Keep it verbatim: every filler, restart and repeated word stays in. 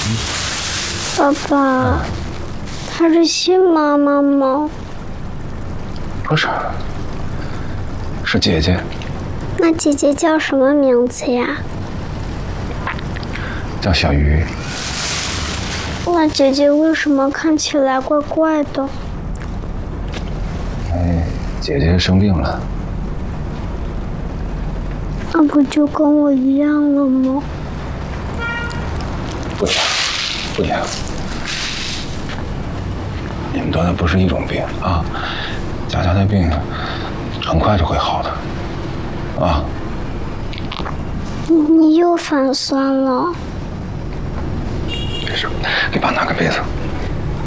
爸爸，她是新妈妈吗？ 不是，是姐姐。 那姐姐叫什么名字呀？ 叫小鱼。 那姐姐为什么看起来怪怪的？ 哎，姐姐生病了。 那不就跟我一样了吗？ 不一样，不一样。你们得的不是一种病啊，佳佳的病很快就会好的，啊。 你又反酸了。 没事，给爸拿个被子。